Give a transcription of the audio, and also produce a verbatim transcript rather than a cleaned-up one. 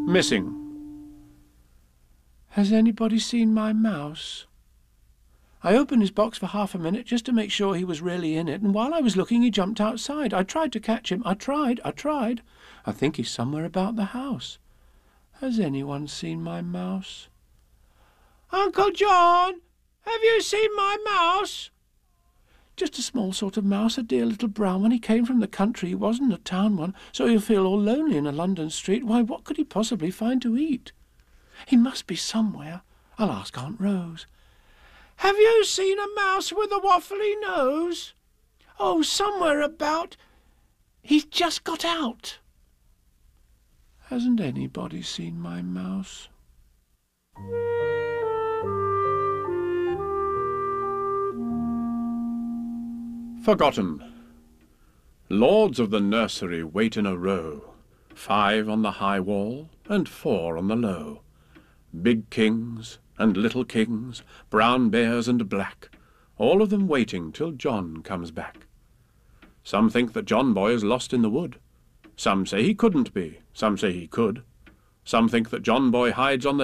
Missing. Has anybody seen my mouse? I opened his box for half a minute just to make sure he was really in it, and while I was looking he jumped outside. I tried to catch him. I tried, I tried. I think he's somewhere about the house. Has anyone seen my mouse? Uncle John, have you seen my mouse? Just a small sort of mouse, a dear little brown one. He came from the country. He wasn't a town one, so he'll feel all lonely in a London street. Why, what could he possibly find to eat? He must be somewhere. I'll ask Aunt Rose. Have you seen a mouse with a waffly nose? Oh, somewhere about. He's just got out. Hasn't anybody seen my mouse? Forgotten. Lords of the nursery wait in a row, five on the high wall and four on the low. Big kings and little kings, brown bears and black, all of them waiting till John comes back. Some think that John boy is lost in the wood. Some say he couldn't be, some say he could. Some think that John boy hides on the